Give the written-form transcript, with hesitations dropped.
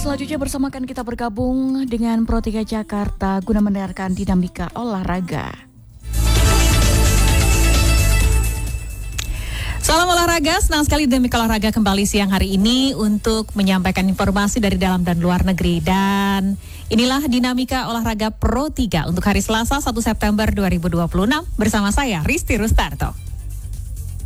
selanjutnya bersamakan kita bergabung dengan Pro 3 Jakarta guna mendengarkan dinamika olahraga. Salam olahraga, senang sekali dinamika olahraga kembali siang hari ini untuk menyampaikan informasi dari dalam dan luar negeri. Dan inilah dinamika olahraga Pro 3 untuk hari Selasa 1 September 2026 bersama saya Risti Rustarto.